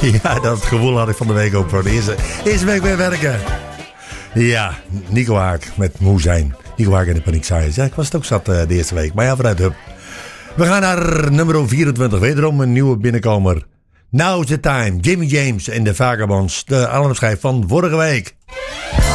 Ja, dat gevoel had ik van de week ook voor de eerste week weer werken. Ja, Nico Haak met Moe zijn. Nico Haak in de Paniekzaaiers. Ja, ik was het ook zat de eerste week. Maar ja, vanuit hup. We gaan naar nummer 24. Wederom een nieuwe binnenkomer. Now's the time. Jimmy James en de Vagabonds. De albumschijf van vorige week.